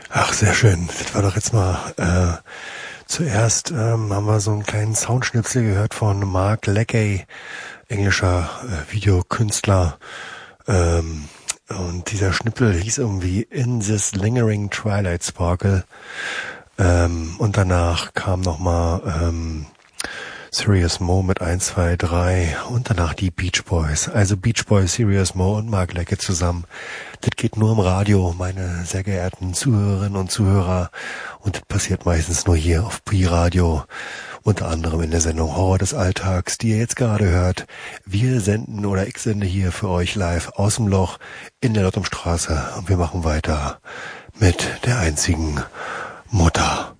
Ach, sehr schön. Das war doch jetzt mal, zuerst haben wir so einen kleinen Soundschnipsel gehört von Mark Leckey, englischer Videokünstler. Und dieser Schnipsel hieß irgendwie In This Lingering Twilight Sparkle. Und danach kam nochmal Serious Mo mit 1, 2, 3 und danach die Beach Boys. Also Beach Boys, Serious Mo und Mark Leckey zusammen. Das geht nur im Radio, meine sehr geehrten Zuhörerinnen und Zuhörer. Und das passiert meistens nur hier auf Pi-Radio. Unter anderem in der Sendung Horror des Alltags, die ihr jetzt gerade hört. Wir senden oder ich sende hier für euch live aus dem Loch in der Lottumstraße. Und wir machen weiter mit der einzigen Mutter.